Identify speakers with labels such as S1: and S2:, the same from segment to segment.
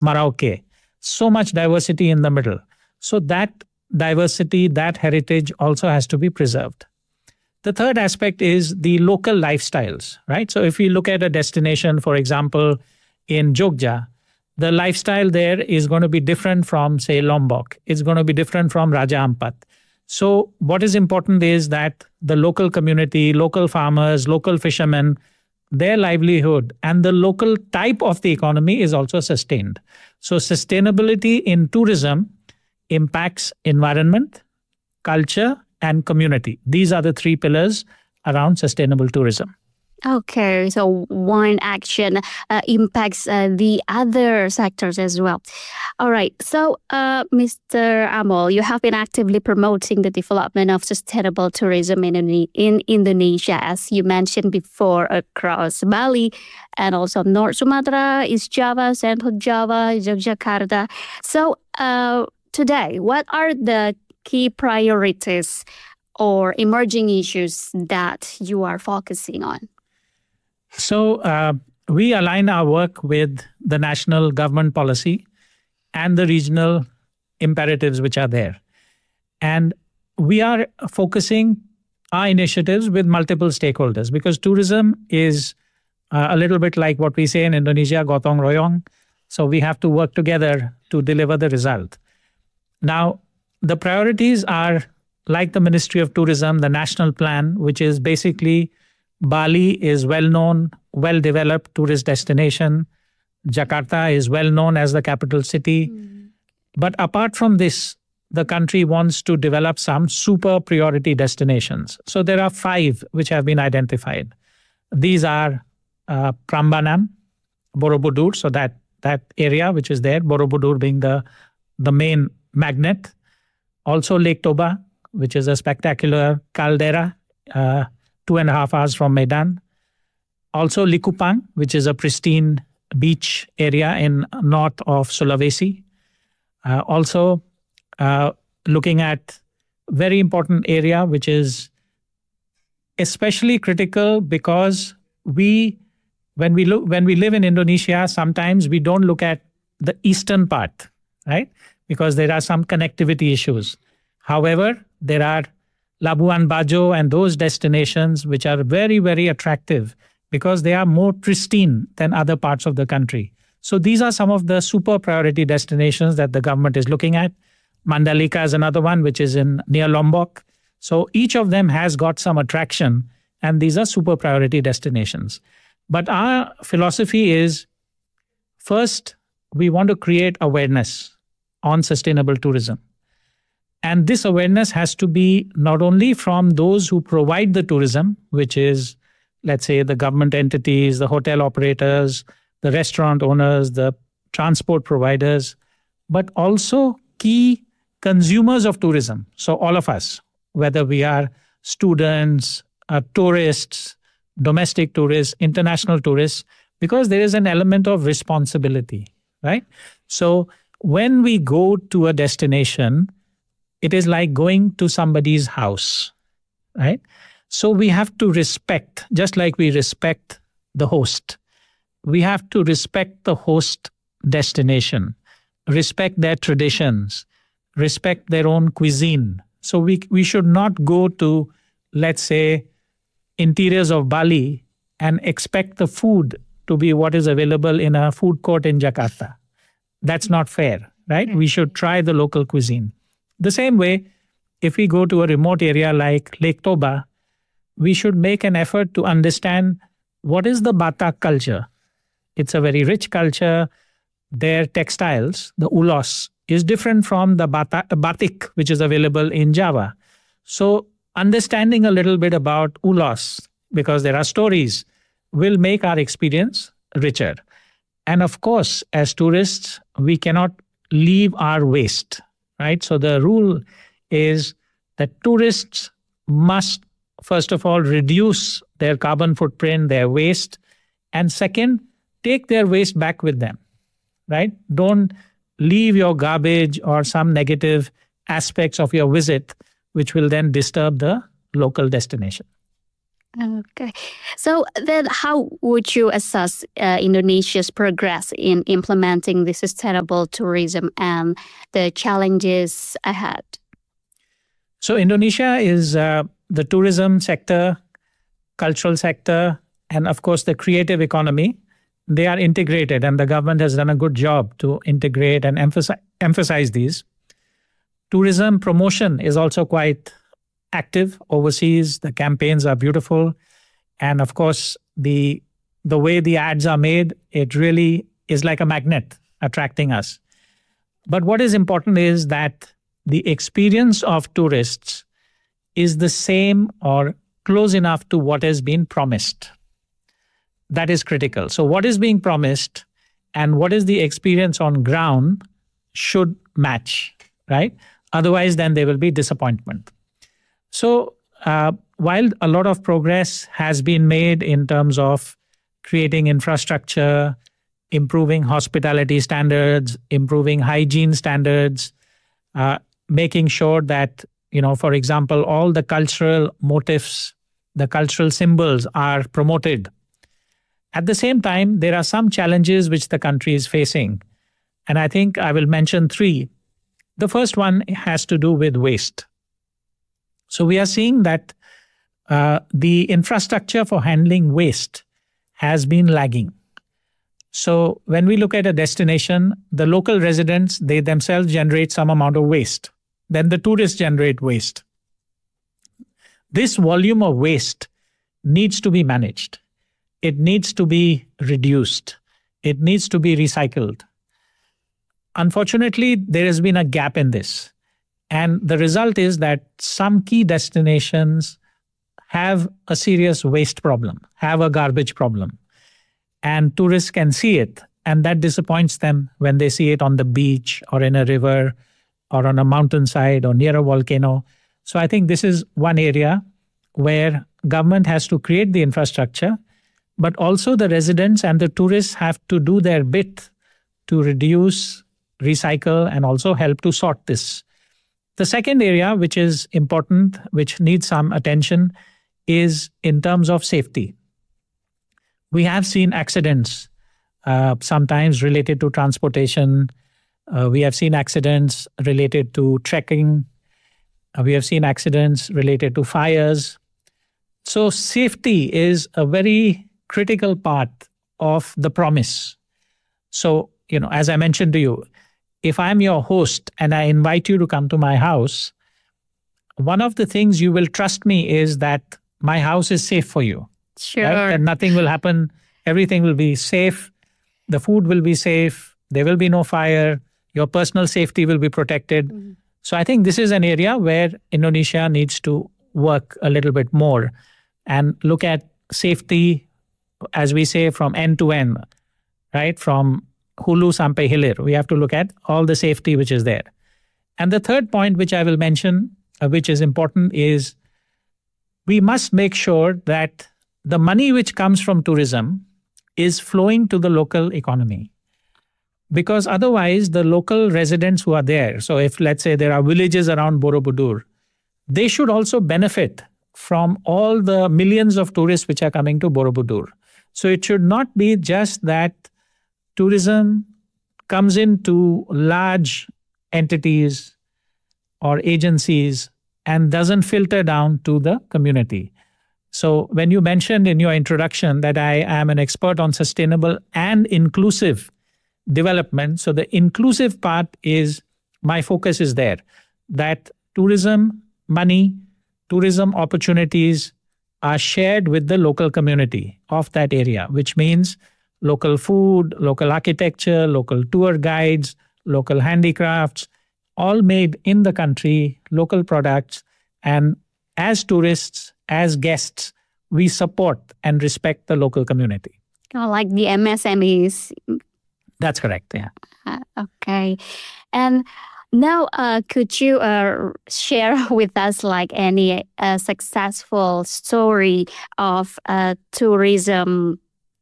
S1: Marauke. So much diversity in the middle. So that diversity, that heritage also has to be preserved. The third aspect is the local lifestyles, right? So if we look at a destination, for example, in Jogja, the lifestyle there is going to be different from, say, Lombok. It's going to be different from Raja Ampat. So what is important is that the local community, local farmers, local fishermen, their livelihood and the local type of the economy is also sustained. So sustainability in tourism impacts environment, culture, and community. These are the three pillars around sustainable tourism.
S2: Okay, so one action impacts the other sectors as well. All right, so Mr. Amol, you have been actively promoting the development of sustainable tourism in Indonesia, as you mentioned before, across Bali and also North Sumatra, East Java, Central Java, Yogyakarta. So today, what are the key priorities or emerging issues that you are focusing on?
S1: So we align our work with the national government policy and the regional imperatives which are there. And we are focusing our initiatives with multiple stakeholders because tourism is a little bit like what we say in Indonesia, gotong royong. So we have to work together to deliver the result. Now, the priorities are like the Ministry of Tourism, the national plan, which is basically Bali is well-known, well-developed tourist destination. Jakarta is well-known as the capital city. But apart from this, the country wants to develop some super priority destinations. So there are 5 which have been identified. These are Prambanan, Borobudur, so that area which is there, Borobudur being the main magnet. Also Lake Toba, which is a spectacular caldera, 2.5 hours from Medan. Also Likupang, which is a pristine beach area in north of Sulawesi. Also looking at very important area, which is especially critical because when we live in Indonesia, sometimes we don't look at the eastern part, right? Because there are some connectivity issues. However, there are Labuan Bajo and those destinations which are very, very attractive because they are more pristine than other parts of the country. So these are some of the super priority destinations that the government is looking at. Mandalika is another one which is near Lombok. So each of them has got some attraction and these are super priority destinations. But our philosophy is, first, we want to create awareness on sustainable tourism. And this awareness has to be not only from those who provide the tourism, which is, let's say, the government entities, the hotel operators, the restaurant owners, the transport providers, but also key consumers of tourism. So all of us, whether we are students, tourists, domestic tourists, international tourists, because there is an element of responsibility, right? So when we go to a destination, it is like going to somebody's house, right? So we have to respect, just like we respect the host. We have to respect the host destination, respect their traditions, respect their own cuisine. So we should not go to, let's say, interiors of Bali and expect the food to be what is available in a food court in Jakarta. That's not fair, right? We should try the local cuisine. The same way, if we go to a remote area like Lake Toba, we should make an effort to understand what is the Batak culture. It's a very rich culture. Their textiles, the ulos, is different from the batik, which is available in Java. So understanding a little bit about ulos, because there are stories, will make our experience richer. And of course, as tourists, we cannot leave our waste. Right? So the rule is that tourists must, first of all, reduce their carbon footprint, their waste, and second, take their waste back with them. Right? Don't leave your garbage or some negative aspects of your visit, which will then disturb the local destination.
S2: Okay. So then how would you assess Indonesia's progress in implementing the sustainable tourism and the challenges ahead?
S1: So Indonesia is the tourism sector, cultural sector, and of course the creative economy. They are integrated, and the government has done a good job to integrate and emphasize these. Tourism promotion is also quite active overseas. The campaigns are beautiful. And of course, the way the ads are made, it really is like a magnet attracting us. But what is important is that the experience of tourists is the same or close enough to what has been promised. That is critical. So what is being promised and what is the experience on ground should match, right? Otherwise, then there will be disappointment. So while a lot of progress has been made in terms of creating infrastructure, improving hospitality standards, improving hygiene standards, making sure that, for example, all the cultural motifs, the cultural symbols are promoted. At the same time, there are some challenges which the country is facing. And I think I will mention three. The first one has to do with waste. So we are seeing that the infrastructure for handling waste has been lagging. So when we look at a destination, the local residents, they themselves generate some amount of waste. Then the tourists generate waste. This volume of waste needs to be managed. It needs to be reduced. It needs to be recycled. Unfortunately, there has been a gap in this. And the result is that some key destinations have a serious waste problem, have a garbage problem. And tourists can see it. And that disappoints them when they see it on the beach or in a river or on a mountainside or near a volcano. So I think this is one area where government has to create the infrastructure, but also the residents and the tourists have to do their bit to reduce, recycle, and also help to sort this. The second area, which is important, which needs some attention, is in terms of safety. We have seen accidents, sometimes related to transportation. We have seen accidents related to trekking. We have seen accidents related to fires. So safety is a very critical part of the promise. So, as I mentioned to you, if I'm your host and I invite you to come to my house, one of the things you will trust me is that my house is safe for you.
S2: Sure.
S1: Right? And nothing will happen. Everything will be safe. The food will be safe. There will be no fire. Your personal safety will be protected. Mm-hmm. So I think this is an area where Indonesia needs to work a little bit more and look at safety, as we say, from end to end, right? From Hulu sampai Hilir. We have to look at all the safety which is there. And the third point which I will mention, which is important, is we must make sure that the money which comes from tourism is flowing to the local economy. Because otherwise, the local residents who are there, so if let's say there are villages around Borobudur, they should also benefit from all the millions of tourists which are coming to Borobudur. So it should not be just that tourism comes into large entities or agencies and doesn't filter down to the community. So when you mentioned in your introduction that I am an expert on sustainable and inclusive development, so the inclusive part is, my focus is there, that tourism money, tourism opportunities are shared with the local community of that area, which means local food, local architecture, local tour guides, local handicrafts, all made in the country, local products. And as tourists, as guests, we support and respect the local community.
S2: Like the MSMEs.
S1: That's correct, yeah.
S2: Okay. And now, could you share with us like any successful story of tourism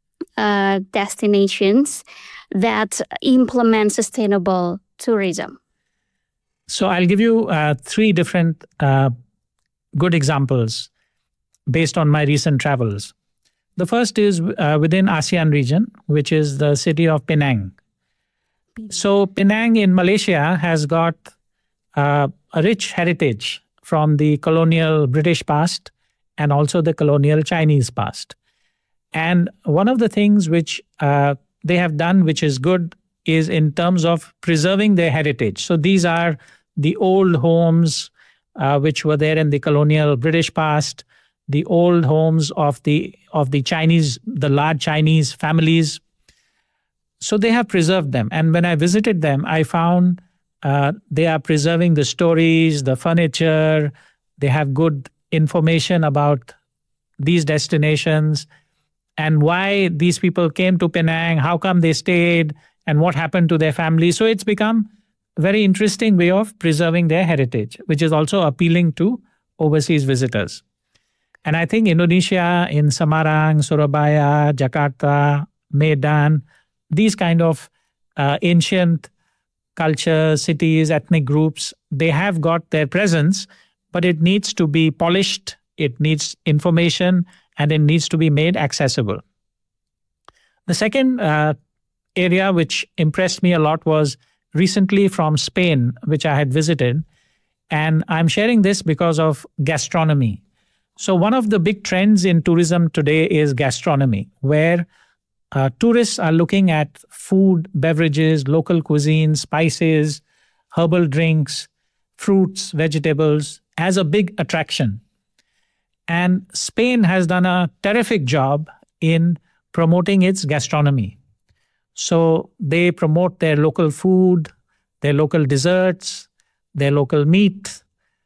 S2: destinations that implement sustainable tourism?
S1: So I'll give you three different good examples. based on my recent travels. The first is within ASEAN region, which is the city of Penang. So Penang in Malaysia has got a rich heritage from the colonial British past and also the colonial Chinese past. And one of the things which they have done, which is good, is in terms of preserving their heritage. So these are the old homes which were there in the colonial British past, the old homes of the Chinese, the large Chinese families. So they have preserved them. And when I visited them, I found they are preserving the stories, the furniture. They have good information about these destinations and why these people came to Penang, how come they stayed, and what happened to their family. So it's become a very interesting way of preserving their heritage, which is also appealing to overseas visitors. And I think Indonesia in Semarang, Surabaya, Jakarta, Medan, these kind of ancient cultures, cities, ethnic groups, they have got their presence, but it needs to be polished, it needs information, and it needs to be made accessible. The second area which impressed me a lot was recently from Spain, which I had visited. And I'm sharing this because of gastronomy. So one of the big trends in tourism today is gastronomy, where tourists are looking at food, beverages, local cuisine, spices, herbal drinks, fruits, vegetables as a big attraction. And Spain has done a terrific job in promoting its gastronomy. So they promote their local food, their local desserts, their local meat,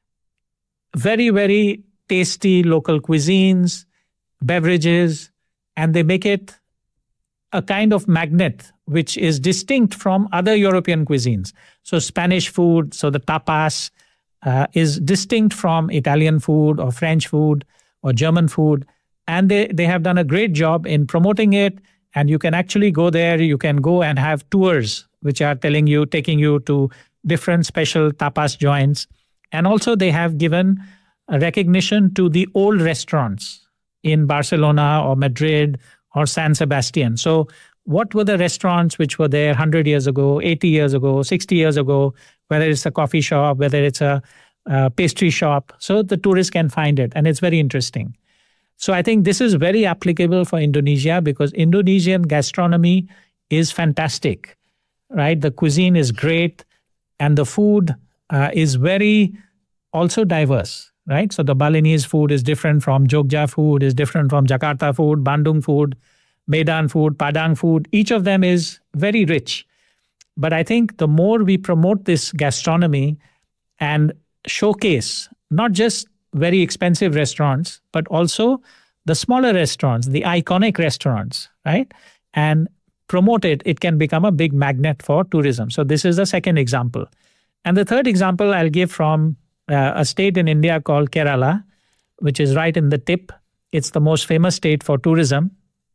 S1: very, very tasty local cuisines, beverages, and they make it a kind of magnet which is distinct from other European cuisines. So Spanish food, so the tapas, is distinct from Italian food or French food or German food. And they have done a great job in promoting it. And you can actually go there, you can go and have tours which are taking you to different special tapas joints. And also they have given a recognition to the old restaurants in Barcelona or Madrid or San Sebastian. So what were the restaurants which were there 100 years ago, 80 years ago, 60 years ago, whether it's a coffee shop, whether it's a pastry shop, so the tourists can find it. And it's very interesting. So I think this is very applicable for Indonesia because Indonesian gastronomy is fantastic, right? The cuisine is great and the food is very also diverse, right? So the Balinese food is different from Jogja food, is different from Jakarta food, Bandung food, Medan food, Padang food. Each of them is very rich. But I think the more we promote this gastronomy and showcase not just very expensive restaurants, but also the smaller restaurants, the iconic restaurants, right? And promote it, it can become a big magnet for tourism. So this is the second example. And the third example I'll give from a state in India called Kerala, which is right in the tip. It's the most famous state for tourism.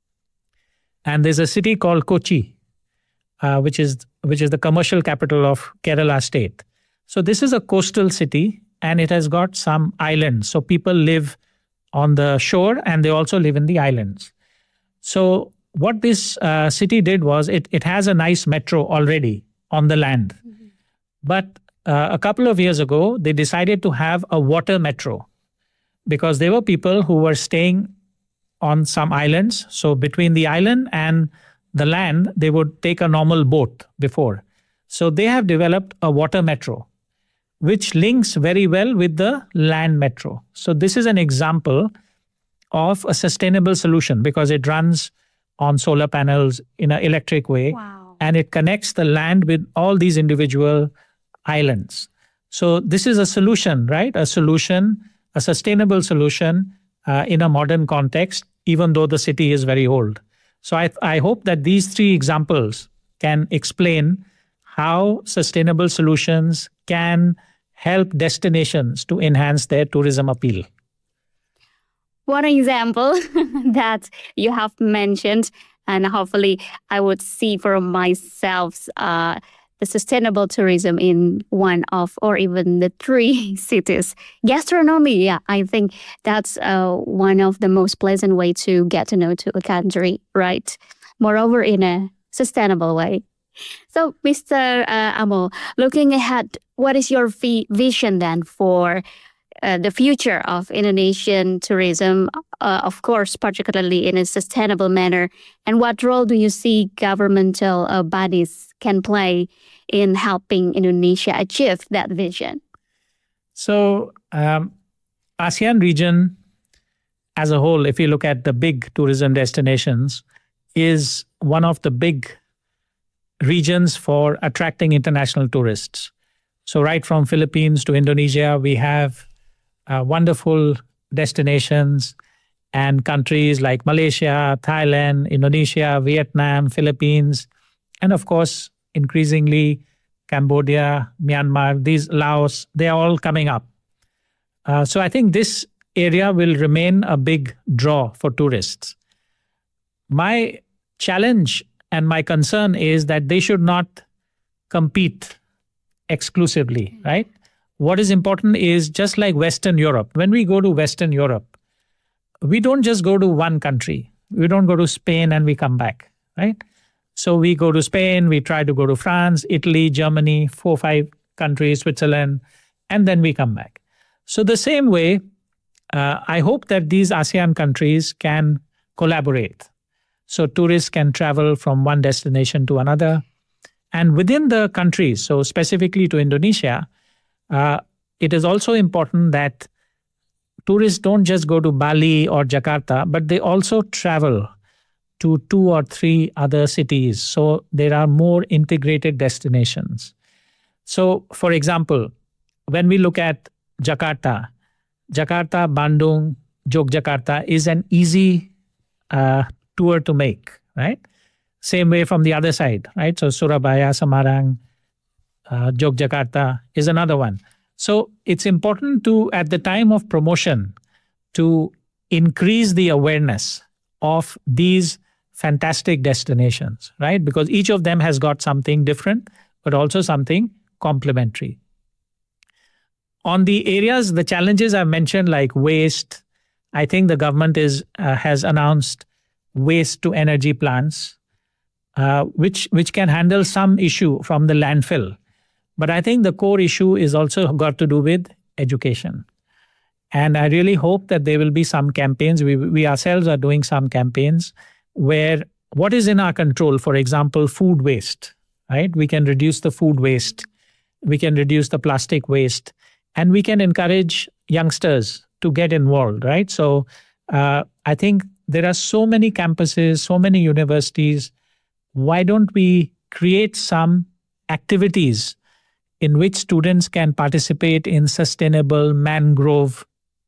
S1: And there's a city called Kochi, which is the commercial capital of Kerala state. So this is a coastal city and it has got some islands. So people live on the shore and they also live in the islands. So what this city did was it has a nice metro already on the land. Mm-hmm. But a couple of years ago, they decided to have a water metro because there were people who were staying on some islands. So between the island and the land, they would take a normal boat before. So they have developed a water metro, which links very well with the land metro. So this is an example of a sustainable solution because it runs on solar panels in an electric way.
S2: Wow.
S1: And it connects the land with all these individual islands. So this is a solution, right? A sustainable solution in a modern context, even though the city is very old. So I hope that these three examples can explain how sustainable solutions can help destinations to enhance their tourism appeal.
S2: One example that you have mentioned, and hopefully I would see for myself the sustainable tourism in one of or even the three cities. Gastronomy, yeah, I think that's one of the most pleasant way to get to know to a country, right? Moreover, in a sustainable way. So, Mr. Amol, looking ahead, what is your vision then for the future of Indonesian tourism, of course, particularly in a sustainable manner? And what role do you see governmental bodies can play in helping Indonesia achieve that vision?
S1: So, ASEAN region as a whole, if you look at the big tourism destinations, is one of the big regions for attracting international tourists. So right from Philippines to Indonesia, we have wonderful destinations and countries like Malaysia, Thailand, Indonesia, Vietnam, Philippines, and of course, increasingly Cambodia, Myanmar, these Laos, they are all coming up. So I think this area will remain a big draw for tourists. My challenge and my concern is that they should not compete exclusively, right? What is important is just like Western Europe. When we go to Western Europe, we don't just go to one country. We don't go to Spain and we come back, right? So we go to Spain, we try to go to France, Italy, Germany, 4 or 5 countries, Switzerland, and then we come back. So the same way, I hope that these ASEAN countries can collaborate. So tourists can travel from one destination to another. And within the countries, so specifically to Indonesia, it is also important that tourists don't just go to Bali or Jakarta, but they also travel to 2 or 3 other cities. So there are more integrated destinations. So for example, when we look at Jakarta, Bandung, Yogyakarta is an easy tour to make, right? Same way from the other side, right? So Surabaya, Semarang, Yogyakarta is another one. So it's important to, at the time of promotion, to increase the awareness of these fantastic destinations, right? Because each of them has got something different, but also something complementary. On the areas, the challenges I've mentioned, like waste, I think the government has announced waste to energy plants, which can handle some issue from the landfill. But I think the core issue is also got to do with education. And I really hope that there will be some campaigns. We ourselves are doing some campaigns where what is in our control, for example, food waste, right? We can reduce the food waste. We can reduce the plastic waste. And we can encourage youngsters to get involved, right? So I think there are so many campuses, so many universities. Why don't we create some activities in which students can participate in sustainable mangrove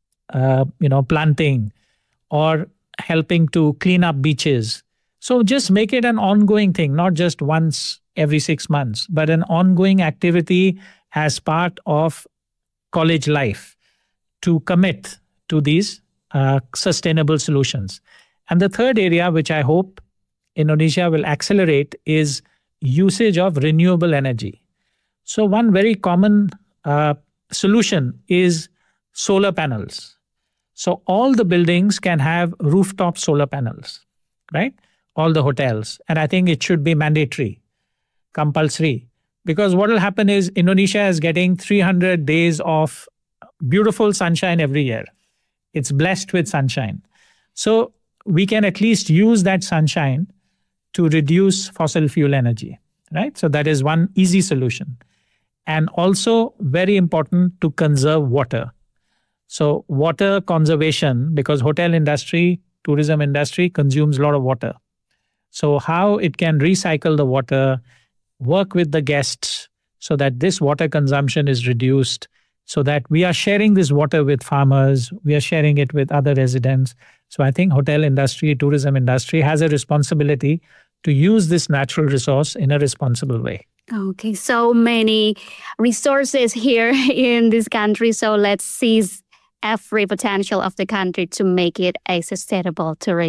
S1: planting or helping to clean up beaches? So just make it an ongoing thing, not just once every 6 months, but an ongoing activity as part of college life to commit to these sustainable solutions. And the third area, which I hope Indonesia will accelerate, is usage of renewable energy. So one very common solution is solar panels. So all the buildings can have rooftop solar panels, right? All the hotels. And I think it should be mandatory, compulsory. Because what will happen is Indonesia is getting 300 days of beautiful sunshine every year. It's blessed with sunshine. So we can at least use that sunshine to reduce fossil fuel energy, right? So that is one easy solution. And also very important to conserve water. So water conservation, because hotel industry, tourism industry consumes a lot of water. So how it can recycle the water, work with the guests so that this water consumption is reduced, so that we are sharing this water with farmers, we are sharing it with other residents. So I think hotel industry, tourism industry has a responsibility to use this natural resource in a responsible way.
S2: Okay, so many resources here in this country. So let's seize every potential of the country to make it a sustainable tourism.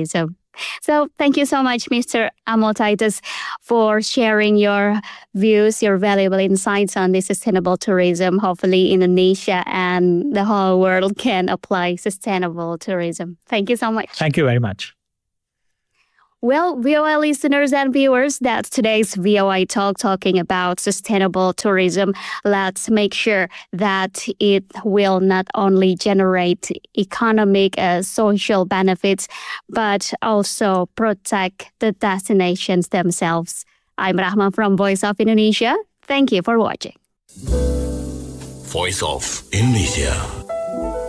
S2: So thank you so much, Mr. Amol Titus, for sharing your views, your valuable insights on the sustainable tourism. Hopefully Indonesia and the whole world can apply sustainable tourism. Thank you so much.
S1: Thank you very much.
S2: Well, VOA listeners and viewers, that's today's VOA Talk talking about sustainable tourism. Let's make sure that it will not only generate economic, social benefits, but also protect the destinations themselves. I'm Rahma from Voice of Indonesia. Thank you for watching.
S3: Voice of Indonesia.